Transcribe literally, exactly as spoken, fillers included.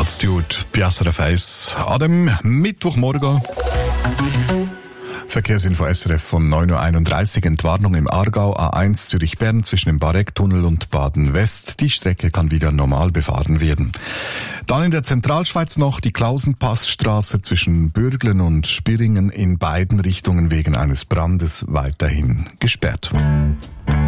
Altitude, Piazza Face. An dem Mittwochmorgen. Verkehrsinfo S R F von neun Uhr einunddreißig. Entwarnung im Aargau, A eins Zürich-Bern zwischen dem Barecktunnel und Baden-West. Die Strecke kann wieder normal befahren werden. Dann in der Zentralschweiz noch die Klausenpassstraße zwischen Bürglen und Spiringen in beiden Richtungen wegen eines Brandes weiterhin gesperrt.